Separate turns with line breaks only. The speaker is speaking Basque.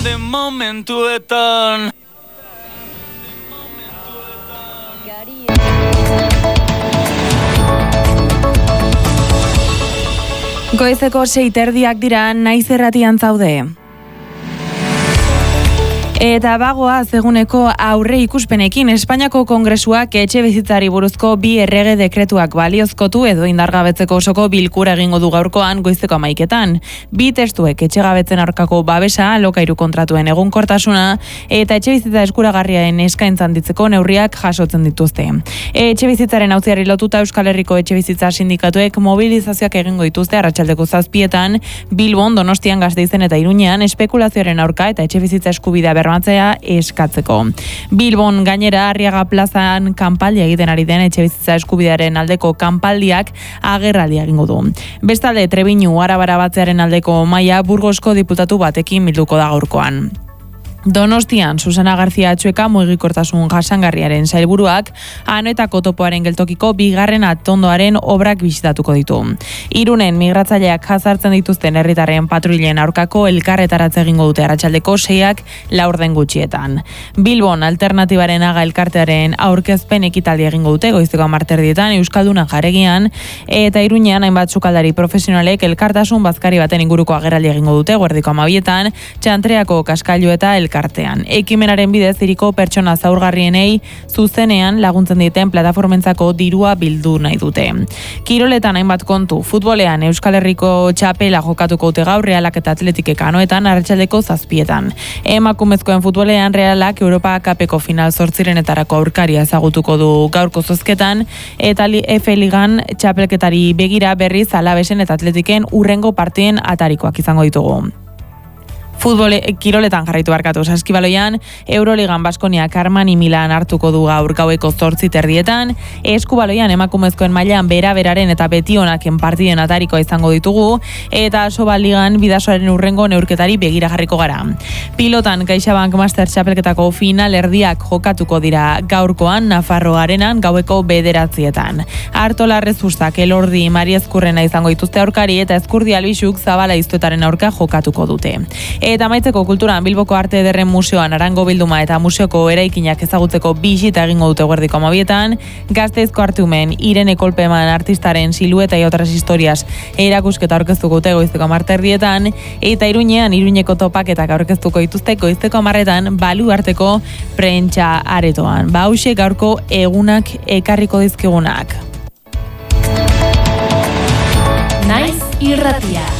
den momentuetan.
Goizeko 6:30 dira, Naiz Irratian zaude. Eta bagoaz eguneko aurre ikuspenekin Espainiako Kongresuak etxebizitzari buruzko 2 errege dekretuak baliozkotu edo indargabetzeko osoko bilkura egingo du gaurkoan goizeko 11:00. 2 testuek etxegabetzen aurkako babesa, alokairu kontratuen egonkortasuna eta etxebizitza eskuragarriaren eskaintza handitzeko neurriak jasotzen dituzte. Etxebizitzaren auziari lotuta Euskal Herriko etxebizitza sindikatuek mobilizazioak egingo dituzte arratsaldeko 7:00 Bilbon, Donostian, Gasteizen eta Iruñean espekulazioaren aurka eta etxebizitza eskubidea bermatzea eskatzeko. Bilbon gainera Arriaga plazan kanpaldia egiten ari den etxebizitza eskubidearen aldeko kanpaldiak agerraldia egingo du. Bestalde Trebiñu arabara batzearen aldeko mahaia Burgosko diputatu batekin bilduko da gaurkoan. Donostian, Susana García Atxueka mugikortasun jasangarriaren sailburuak Anoetako topoaren geltokiko 2. atondoaren obrak bisitatuko ditu. Irunen migratzaileak jazartzen dituzten herritarren patruilen aurkako elkarretaratze egingo dute arratsaldeko 6:00 laurden gutxietan. Bilbon alternatibaren aga elkartearen aurkezpen ekitaldi egingo dute goizeko 10:00 Euskalduna jaregian eta Iruñean hainbat sukaldari profesionalek elkartasun bazkari baten inguruko agerraldi egingo dute guardiko 12:00 Txantreako kaskailu eta elkartean. Ekimenaren bidez hiriko pertsona zaurgarrienei zuzenean laguntzen dieten plataformentzako dirua bildu nahi dute. Kiroletan hainbat kontu, futbolean Euskal Herriko txapela jokatuko dute gaur Realak eta Atletikek Anoetan arratsaldeko 7:00. Emakumezkoen futbolean Realak Europa Cupeko final 8-renetarako aurkaria ezagutuko du gaurko zozketan eta F Ligan txapelketari begira berriz Alabesen eta Atletiken urrengo partien atarikoak izango ditugu. Kiroletan jarraitu barkatu saskibaloian, Euroligan Baskoniak Armani Milan hartuko du gaur gaueko 8:30. Eskubaloian emakumezkoen mailan bera-beraren eta Betionaken partiden atarikoa izango ditugu, eta Sobaligan Bidasoaren urrengo neurketari begira jarriko gara. Pilotan CaixaBank Master txapelketako final erdiak jokatuko dira gaurkoan Nafarro Arenan gaueko 9:00. Artola Rezustak Elordi Mariezkurrena izango dituzte aurkari eta Ezkurdi Albixuk Zabala Iztuetaren aurka jokatuko dute. Eta amaitzeko kulturan Bilboko Arte Ederren Museoan Arango bilduma eta museoko eraikinak ezagutzeko bisita egingo dute guardiko 12:00. Gasteizko Artumen Irene Kolpeman artistaren silueta y otras historias erakusketa aurkeztuko dute goizeko 10:00 eta Iruñean Iruñeko topaketak aurkeztuko dituzte goizeko 10:00 Baluarteko prentsa aretoan. Hauxe gaurko egunak ekarriko dizkigunak.
Naiz Irratia.